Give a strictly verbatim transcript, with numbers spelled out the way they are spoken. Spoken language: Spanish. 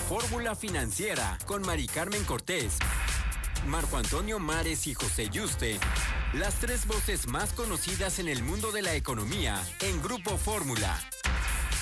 Fórmula Financiera con Mari Carmen Cortés, Marco Antonio Mares y José Yuste. Las tres voces más conocidas en el mundo de la economía en Grupo Fórmula.